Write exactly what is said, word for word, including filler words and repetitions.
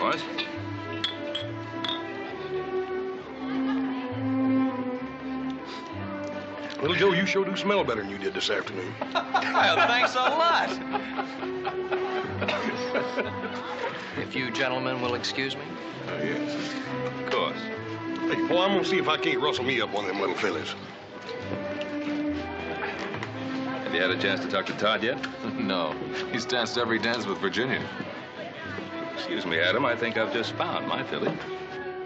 boss. Little Joe, you sure do smell better than you did this afternoon. Well, thanks a lot. If you gentlemen will excuse me. Oh, yes. Of course. Hey, boy, I'm gonna see if I can't rustle me up one of them little fillies. Have you had a chance to talk to Todd yet? No. He's danced every dance with Virginia. Excuse me, Adam. I think I've just found my filly.